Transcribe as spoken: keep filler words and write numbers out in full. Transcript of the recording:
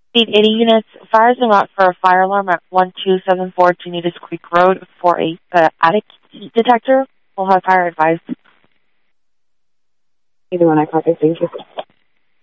Need eighty units. Fires are out for a fire alarm at one two seven four Junitas Creek Road for a uh, attic heat detector. We'll have fire advised. Either one I copy, thank you.